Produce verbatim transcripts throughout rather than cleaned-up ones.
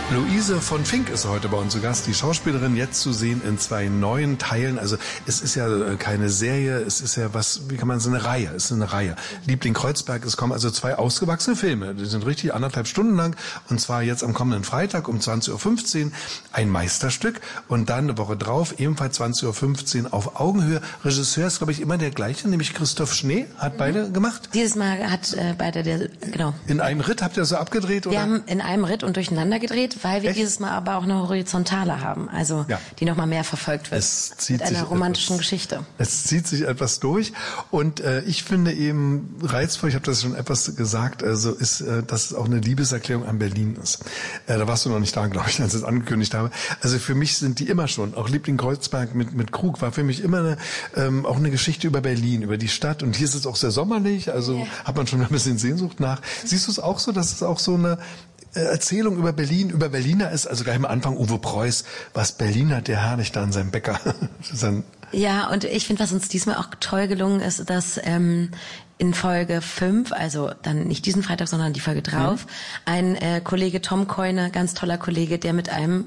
Luise von Fink ist heute bei uns zu Gast, die Schauspielerin, jetzt zu sehen in zwei neuen Teilen. Also es ist ja keine Serie, es ist ja was, wie kann man sagen, eine Reihe, es ist eine Reihe. Liebling Kreuzberg, es kommen also zwei ausgewachsene Filme, die sind richtig anderthalb Stunden lang und zwar jetzt am kommenden Freitag um zwanzig Uhr fünfzehn ein Meisterstück und dann eine Woche drauf ebenfalls zwanzig Uhr fünfzehn auf Augenhöhe. Regisseur ist, glaube ich, immer der gleiche, nämlich Christoph Schnee, hat mhm. beide gemacht. Dieses Mal hat äh, beide, der, genau. In einem Ritt habt ihr so abgedreht? Oder? Wir haben in einem Ritt und durcheinander gedreht, weil wir Echt? dieses Mal aber auch eine Horizontale haben, also ja. die noch mal mehr verfolgt wird es zieht mit einer sich romantischen etwas, Geschichte. Es zieht sich etwas durch und äh, ich finde eben reizvoll, ich habe das schon etwas gesagt, also ist, äh, dass es auch eine Liebeserklärung an Berlin ist. Äh, da warst du noch nicht da, glaube ich, als ich es angekündigt habe. Also für mich sind die immer schon, auch Liebling Kreuzberg mit mit Krug war für mich immer eine, ähm, auch eine Geschichte über Berlin, über die Stadt und hier ist es auch sehr sommerlich, also ja. hat man schon ein bisschen Sehnsucht nach. Siehst du es auch so, dass es auch so eine Erzählung über Berlin, über Berliner ist, also gleich am Anfang Uwe Preuß, was Berliner der herrlich da an seinem Bäcker. Sein ja, und ich finde, was uns diesmal auch toll gelungen ist, dass ähm, in Folge fünf, also dann nicht diesen Freitag, sondern die Folge drauf, mhm. ein äh, Kollege Tom Keune, ganz toller Kollege, der mit einem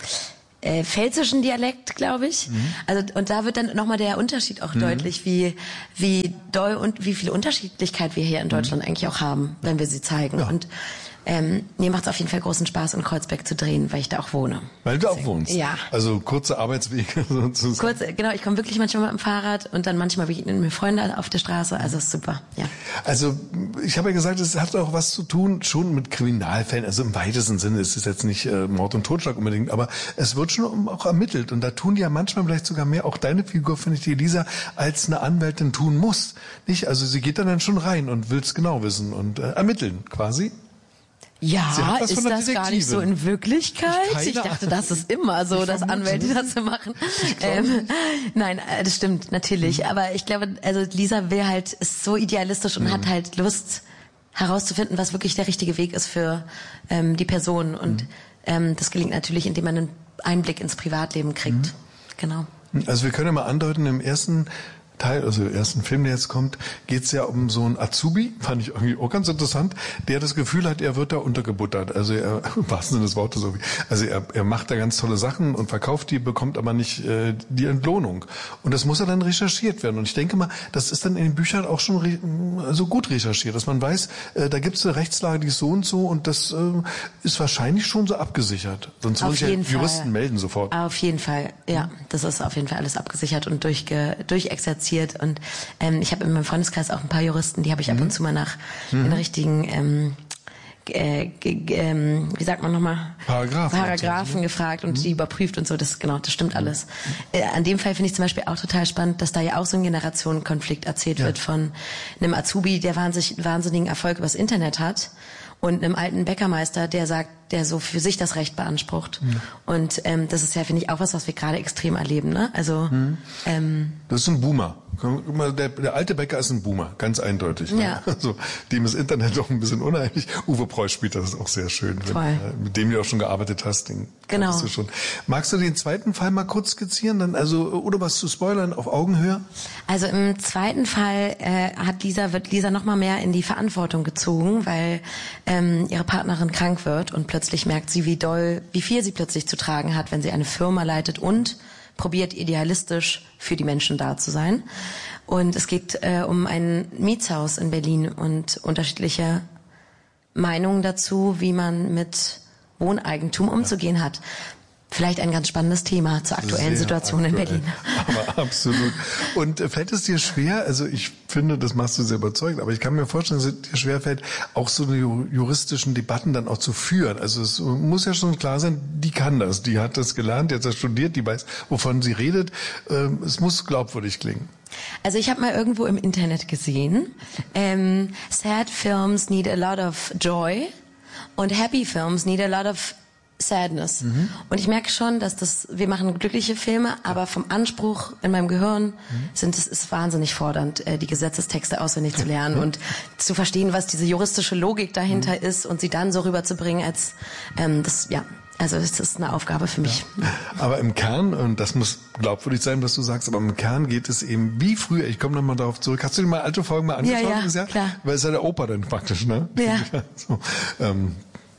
äh, pfälzischen Dialekt, glaube ich. Mhm. Also und da wird dann nochmal der Unterschied auch mhm. deutlich, wie wie doll und wie viel Unterschiedlichkeit wir hier in Deutschland mhm. eigentlich auch haben, wenn wir sie zeigen. Ja. Und Ähm, mir macht es auf jeden Fall großen Spaß, in Kreuzberg zu drehen, weil ich da auch wohne. Weil du auch wohnst? Ja. Also kurze Arbeitswege sozusagen? Kurze, genau. Ich komme wirklich manchmal mit dem Fahrrad und dann manchmal begegnen mir Freunde auf der Straße. Also ist super, ja. Also ich habe ja gesagt, es hat auch was zu tun schon mit Kriminalfällen. Also im weitesten Sinne ist es jetzt nicht äh, Mord und Totschlag unbedingt, aber es wird schon auch ermittelt. Und da tun die ja manchmal vielleicht sogar mehr, auch deine Figur, finde ich, die Elisa, als eine Anwältin tun muss. Nicht? Also sie geht dann, dann schon rein und will es genau wissen und äh, ermitteln quasi. Ja, ist das gar nicht so in Wirklichkeit? Ich dachte, das ist immer so, dass Anwälte das so machen. Ähm, nein, das stimmt, natürlich. Mhm. Aber ich glaube, also Lisa will halt, ist so idealistisch und mhm. hat halt Lust herauszufinden, was wirklich der richtige Weg ist für ähm, die Person. Und mhm. ähm, das gelingt natürlich, indem man einen Einblick ins Privatleben kriegt. Mhm. Genau. Also wir können ja mal andeuten, im ersten Teil, also im ersten Film, der jetzt kommt, geht's ja um so einen Azubi, fand ich irgendwie auch ganz interessant, der das Gefühl hat, er wird da untergebuttert. Also er, im wahrsten Sinne des Wortes, so wie, also er, er macht da ganz tolle Sachen und verkauft die, bekommt aber nicht äh, die Entlohnung. Und das muss ja dann recherchiert werden. Und ich denke mal, das ist dann in den Büchern auch schon re also gut recherchiert, dass man weiß, äh, da gibt's eine Rechtslage, die ist so und so und das äh, ist wahrscheinlich schon so abgesichert. Sonst würde ich ja Juristen Fall. melden sofort. Auf jeden Fall, ja. Das ist auf jeden Fall alles abgesichert und durchge durchexerziert. Und ähm, ich habe in meinem Freundeskreis auch ein paar Juristen, die habe ich mhm. ab und zu mal nach mhm. den richtigen, ähm, äh, ähm, wie sagt man nochmal? Paragraphen. Paragraphen gefragt und mhm. die überprüft und so. Das genau, das stimmt alles. Äh, an dem Fall finde ich zum Beispiel auch total spannend, dass da ja auch so ein Generationenkonflikt erzählt ja. wird von einem Azubi, der wahnsinnig, wahnsinnigen Erfolg übers Internet hat. Und einem alten Bäckermeister, der sagt, der so für sich das Recht beansprucht. Mhm. Und ähm, das ist ja, finde ich, auch was, was wir gerade extrem erleben. Ne? Also mhm. ähm, das ist ein Boomer. Der, der alte Bäcker ist ein Boomer, ganz eindeutig. Ne? Ja. Also dem ist Internet doch ein bisschen unheimlich. Uwe Preuß spielt das auch sehr schön, wenn, äh, mit dem du auch schon gearbeitet hast. Den genau. Du schon. Magst du den zweiten Fall mal kurz skizzieren, dann also oder was zu spoilern auf Augenhöhe? Also im zweiten Fall äh, hat Lisa wird Lisa noch mal mehr in die Verantwortung gezogen, weil ähm, ihre Partnerin krank wird und plötzlich merkt sie, wie doll, wie viel sie plötzlich zu tragen hat, wenn sie eine Firma leitet und probiert idealistisch für die Menschen da zu sein. Und es geht äh, um ein Mietshaus in Berlin und unterschiedliche Meinungen dazu, wie man mit Wohneigentum umzugehen hat. Vielleicht ein ganz spannendes Thema zur aktuellen Sehr Situation aktuell. in Berlin. Aber absolut. Und fällt es dir schwer, also ich finde, das machst du sehr überzeugend, aber ich kann mir vorstellen, dass es dir schwer fällt, auch so eine juristischen Debatten dann auch zu führen. Also es muss ja schon klar sein, die kann das, die hat das gelernt, die hat das studiert, die weiß, wovon sie redet. Es muss glaubwürdig klingen. Also ich habe mal irgendwo im Internet gesehen, ähm, sad films need a lot of joy und happy films need a lot of Sadness. Mhm. Und ich merke schon, dass das, wir machen glückliche Filme, aber vom Anspruch in meinem Gehirn mhm. sind es ist wahnsinnig fordernd, die Gesetzestexte auswendig zu lernen und zu verstehen, was diese juristische Logik dahinter mhm. ist und sie dann so rüberzubringen, als ähm, das, ja, also das ist eine Aufgabe für mich. Ja. Aber im Kern, und das muss glaubwürdig sein, was du sagst, aber im Kern geht es eben wie früher, ich komme nochmal darauf zurück, hast du dir mal alte Folgen mal angeschaut? Ja, ja, ja? Klar. Weil es ja der Opa dann praktisch, ne? Ja. so, ähm,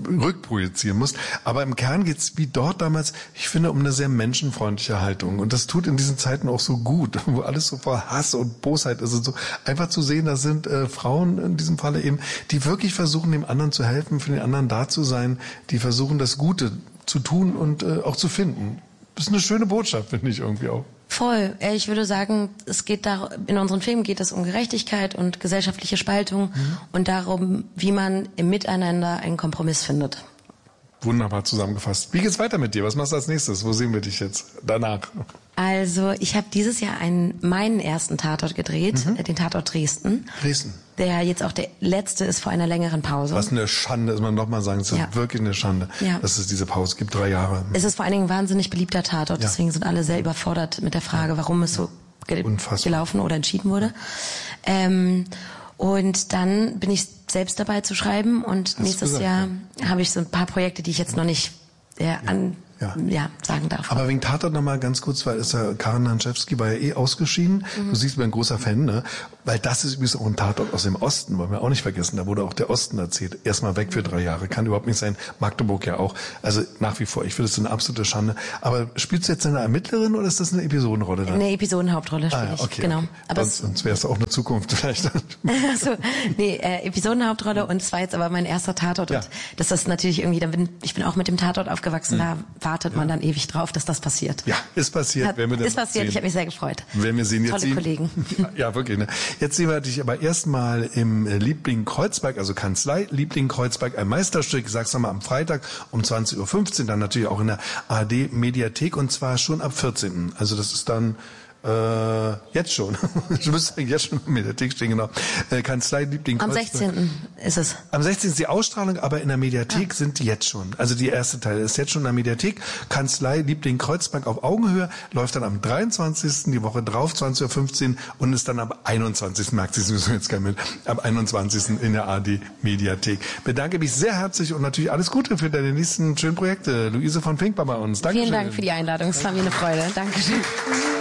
rückprojizieren musst. Aber im Kern geht's wie dort damals, ich finde, um eine sehr menschenfreundliche Haltung. Und das tut in diesen Zeiten auch so gut, wo alles so voll Hass und Bosheit ist und so. Einfach zu sehen, da sind äh, Frauen in diesem Falle eben, die wirklich versuchen, dem anderen zu helfen, für den anderen da zu sein, die versuchen, das Gute zu tun und äh, auch zu finden. Das ist eine schöne Botschaft, finde ich irgendwie auch. Voll. Ich würde sagen, es geht da, in unseren Filmen geht es um Gerechtigkeit und gesellschaftliche Spaltung mhm. und darum, wie man im Miteinander einen Kompromiss findet. Wunderbar zusammengefasst. Wie geht's weiter mit dir? Was machst du als nächstes? Wo sehen wir dich jetzt danach? Also ich habe dieses Jahr einen, meinen ersten Tatort gedreht, mhm. den Tatort Dresden. Dresden. Der jetzt auch der letzte ist vor einer längeren Pause. Was eine Schande, muss man noch mal sagen. Es ist ja. wirklich eine Schande, ja. dass es diese Pause gibt, drei Jahre. Es ist vor allen Dingen ein wahnsinnig beliebter Tatort, ja. deswegen sind alle sehr überfordert mit der Frage, warum es so ge- gelaufen oder entschieden wurde. Ähm, und dann bin ich selbst dabei zu schreiben und Hast nächstes gesagt, Jahr ja. habe ich so ein paar Projekte, die ich jetzt noch nicht äh, ja. an Ja. ja, sagen darf. Aber wegen Tatort nochmal ganz kurz, weil ist ja Karin Hanschewski war ja eh ausgeschieden. Mhm. Du siehst, ich bin ein großer Fan, ne? Weil das ist übrigens auch ein Tatort aus dem Osten, wollen wir auch nicht vergessen. Da wurde auch der Osten erzählt. Erstmal weg für drei Jahre. Kann überhaupt nicht sein. Magdeburg ja auch. Also nach wie vor, ich finde das eine absolute Schande. Aber spielst du jetzt eine Ermittlerin oder ist das eine Episodenrolle dann? Eine Episodenhauptrolle spiele ah, ja, okay, ich, genau. Okay. Aber sonst, sonst wäre es auch eine Zukunft vielleicht. so, nee, äh, Episodenhauptrolle und es war jetzt aber mein erster Tatort. Ja. Und das ist natürlich irgendwie, dann bin, ich bin auch mit dem Tatort aufgewachsen, mhm. da wartet ja. man dann ewig drauf, dass das passiert. Ja, ist passiert. Hat, wenn wir das ist passiert, sehen. Ich habe mich sehr gefreut. Wenn wir sehen, jetzt Tolle sehen, Kollegen. Ja, wirklich. Ne? Jetzt sehen wir dich aber erstmal im Liebling Kreuzberg, also Kanzlei Liebling Kreuzberg, ein Meisterstück, ich sag's nochmal, am Freitag um zwanzig Uhr fünfzehn, dann natürlich auch in der A R D Mediathek und zwar schon ab vierzehnten Also das ist dann Äh, jetzt schon. Du müsstest eigentlich jetzt schon in der Mediathek stehen, genau. Äh, Kanzlei Liebling Am sechzehnten ist es. Am sechzehnten ist die Ausstrahlung, aber in der Mediathek ah. sind die jetzt schon. Also die erste Teil ist jetzt schon in der Mediathek. Kanzlei Liebling Kreuzberg auf Augenhöhe läuft dann am dreiundzwanzigsten die Woche drauf, zwanzig Uhr fünfzehn und ist dann am einundzwanzigsten merkt sie sowieso jetzt gar mit, am einundzwanzigsten in der A R D Mediathek. Bedanke mich sehr herzlich und natürlich alles Gute für deine nächsten schönen Projekte. Luise von Fink war bei uns. Dankeschön. Vielen Dank für die Einladung. Es war mir eine Freude. Dankeschön.